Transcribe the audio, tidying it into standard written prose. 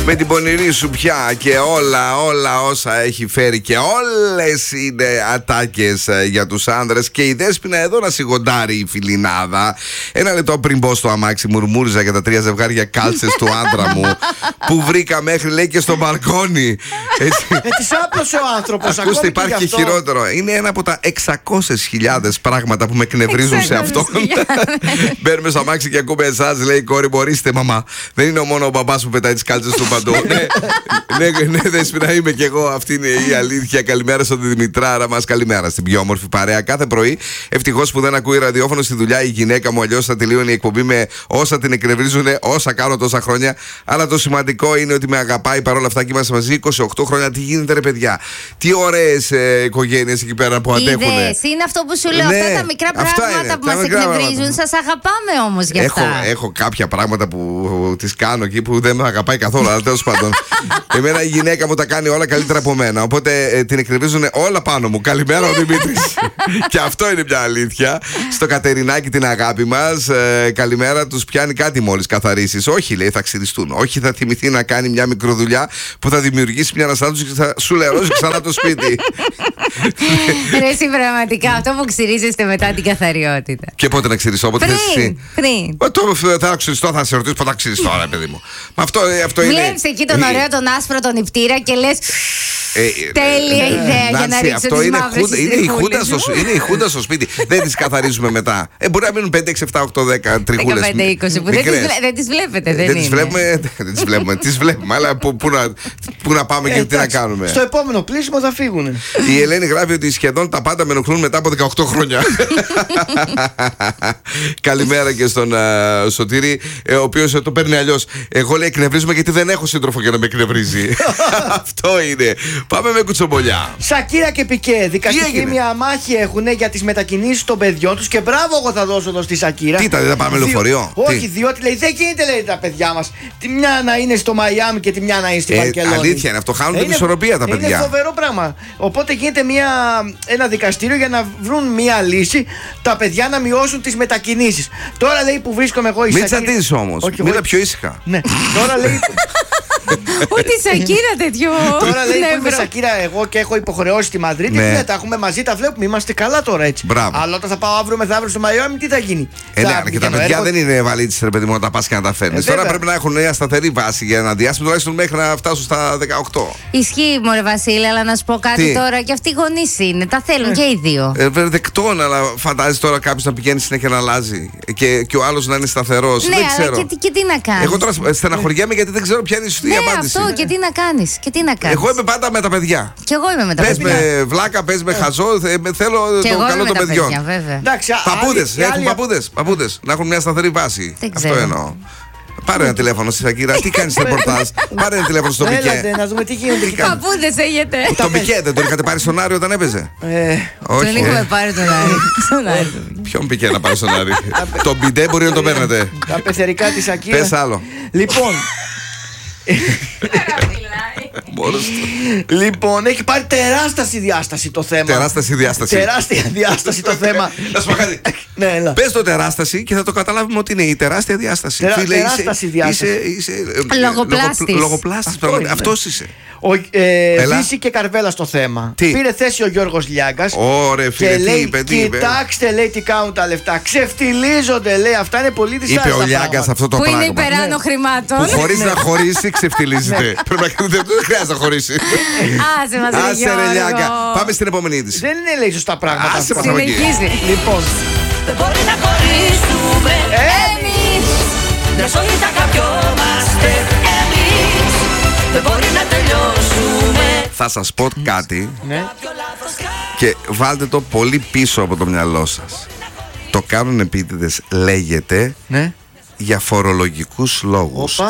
Με την πονηρή σου πια και όλα όσα έχει φέρει και όλες είναι ατάκες για τους άνδρες. Και η Δέσποινα εδώ να σιγοντάρει η φιλινάδα. Ένα λεπτό πριν μπω στο αμάξι μουρμούριζα για τα 3 ζευγάρια κάλτσες του άντρα μου που βρήκα μέχρι, λέει, και στο μπαλκόνι. Της άπλωσε ο άνθρωπος. Ακούστε, υπάρχει και χειρότερο. Είναι ένα από τα 600.000 πράγματα που με εκνευρίζουν σε αυτόν. Μπαίνουμε στο αμάξι και ακούμε εσάς, λέει η κόρη, μπορείστε μαμά. Δεν είναι μόνο ο μπαμπάς που πετάει τις κάλτσες του παντού. Ναι, Δέσποινα, είμαι κι εγώ. Αυτή είναι η αλήθεια. Καλημέρα στον Δημητράρα μας. Καλημέρα στην πιο όμορφη παρέα. Κάθε πρωί, ευτυχώς που δεν ακούει ραδιόφωνο στη δουλειά η γυναίκα μου. Αλλιώς θα τελείωνε η εκπομπή με όσα την εκνευρίζουν, όσα κάνω τόσα χρόνια. Αλλά το σημαντικό είναι ότι με αγαπάει παρόλα αυτά και είμαστε μαζί 28 χρόνια. Τι γίνεται, ρε παιδιά? Τι ωραίες οικογένειες εκεί πέρα που αντέχουν. Είναι αυτό που σου λέω. Ναι, αυτά τα μικρά πράγματα που μας εκνευρίζουν. Σας αγαπάμε όμως γι' αυτά. Έχω κάποια πράγματα που τις κάνω εκεί που δεν με αγαπάει καθόλου. Αλλά τέλος πάντων. Εμένα η γυναίκα μου τα κάνει όλα καλύτερα από μένα. Οπότε την εκνευρίζουν όλα πάνω μου. Καλημέρα ο Δημήτρης. Και αυτό είναι μια αλήθεια. Στο Κατερινάκι την αγάπη μας. Καλημέρα, τους πιάνει κάτι μόλις καθαρίσεις. Όχι, λέει, θα ξυριστούν. Όχι, θα θυμηθεί να κάνει μια μικροδουλειά που θα δημιουργήσει μια αναστάτωση και θα σου λερώσει ξανά το σπίτι. Ρε, εσύ πραγματικά αυτό που ξυρίζεστε μετά την καθαριότητα. Και πότε να ξυριστώ, όποτε θες εσύ? Πριν. Θα ξυριστώ, θα σε ρωτήσω πότε θα ξυριστώ, ρε παιδί μου. Αυτό είναι. Βλέπεις εκεί τον ωραίο, τον άσπρο, τον νηπτήρα και λες τέλεια ιδέα για να ρίξω τις μαύρες τριχούλες. Είναι η χούντα στο σπίτι. Δεν τις καθαρίζουμε μετά. Μπορεί να μείνουν 5, 6, 7, 8, 10 τριχούλες. 15-20 που δεν τις βλέπετε. Δεν τις βλέπουμε. Τις βλέπουμε. Αλλά πού να πάμε και τι να κάνουμε? Στο επόμενο πλήσιμο θα φύγουν. Η Ελένη γράφει ότι σχεδόν τα πάντα με ενοχλούν μετά από 18 χρόνια. Καλημέρα και στον Σωτήρη, ο οποίος το παίρνει αλλιώς. Εγώ, λέει, εκνευρίζομαι γιατί δεν έχω σύντροφο για να με εκνευρίζει. Αυτό είναι. Πάμε με κουτσομπολιά. Σακύρα και Πικέ, δικαστική μια μάχη έχουν για τις μετακινήσεις των παιδιών τους. Και μπράβο, εγώ θα δώσω εδώ στη Σακύρα. Τι δεν θα πάμε λεωφορείο? Όχι, διότι, λέει, δεν γίνεται, λέει, τα παιδιά μας. Τη μια να είναι στο Μαϊάμι και τη μια να είναι στη Βαρκελόνη. Αλήθεια είναι αυτό. Χάνουν την ισορροπία τα παιδιά. Είναι φοβερό πράγμα. Οπότε γίνεται ένα δικαστήριο για να βρουν μια λύση τα παιδιά να μειώσουν τις μετακινήσεις. Τώρα, λέει, που βρίσκομαι εγώ, η Σακύρα. Μην τσαντίζεις όμως. Μίλα πιο ήσυχα. Ναι, τώρα λέει. Ούτε η Σακύρα τέτοιο. Τώρα, λέει, που είμαι Σακύρα εγώ και έχω υποχρεώσει στη Μαδρίτη. Ναι. Τα έχουμε μαζί, τα βλέπουμε. Είμαστε καλά τώρα, έτσι. Μπράβο. Αλλά όταν θα πάω αύριο μεθαύριο στο Μαϊάμι, τι θα γίνει? Ναι, και τα παιδιά δεν είναι βαλίτσες, ρε παιδί μου, να τα πας και να τα φέρνεις. Τώρα πρέπει να έχουν μια σταθερή βάση για ένα διάστημα, τουλάχιστον μέχρι να φτάσουν στα 18. Ισχύει, μωρέ Βασίλη, αλλά να σου πω κάτι τώρα. Και αυτοί οι γονείς είναι. Τα θέλουν και οι δύο. Δεκτών, αλλά φαντάζεσαι τώρα κάποιος να πηγαίνει συνέχεια να αλλάζει και ο άλλος να είναι σταθερός. Ναι, δεν ξέρω. Και τι να κάνεις? Εγώ τώρα στεναχωριέμαι γιατί δεν ξέρω ποια είναι η σωστή απάντηση. Αυτό, και τι να κάνεις? Εγώ είμαι πάντα με τα παιδιά. Και εγώ είμαι με τα παιδιά. Πες με βλάκα, πες με χαζό, θέλω το καλό των παιδιών. Παππούδες, να έχουν μια σταθερή βάση. Αυτό εννοώ. Πάρε ένα τηλέφωνο στη Σακύρα, τι κάνεις ρεπορτάζ? Πάρε ένα τηλέφωνο στο Πικέ. Έλατε, να δούμε τι γίνεται. Παππούδες έχετε. Το Πικέ δεν τον είχατε πάρει στον Άρη όταν έπαιζε? Όχι. Δεν είχαμε πάρει τον Άρη. Ποιον Πικέ να πάρει στον Άρη? Τον Μπιντέ μπορεί να τον παίρνετε. Τα πεθερικά της Σακύρα. Πες άλλο. Λοιπόν, έχει πάρει τεράστια διάσταση το θέμα. Τεράστια διάσταση το θέμα. Να σου πω κάτι. Πες το τεράσταση και θα το καταλάβουμε ότι είναι η τεράστια διάσταση. Τεράστια διάσταση. Είσαι λογοπλάστης. Αυτός είσαι. Δύση και Καρβέλα στο θέμα. Πήρε θέση ο Γιώργος Λιάγκας. Ωραία, φίλε, τι είπε? Κοιτάξτε, λέει, τι κάνουν τα λεφτά. Ξεφτιλίζονται, λέει. Αυτά είναι πολύ δυσάρεστα. Είπε ο Λιάγκας αυτό το πράγμα. Που είναι υπεράνω χρημάτων. Που χωρίς να χωρίσει ξεφτιλίζεται. Δεν χρειάζεται να χωρίσει. Άσε ρε Λιάγκα. Πάμε στην επόμενη είδηση. Δεν είναι, λέει, σωστά πράγματα. Συνεχίζει. Λοιπόν. Δεν μπορεί να χωρίσουμε εμείς. Μια ζωή θα καπιόμαστε εμείς. Δεν μπορεί να τελειώσουμε. Θα σας πω κάτι και βάλτε το πολύ πίσω από το μυαλό σας. Το κάνουν επίτηδες, λέγεται, για φορολογικούς λόγους.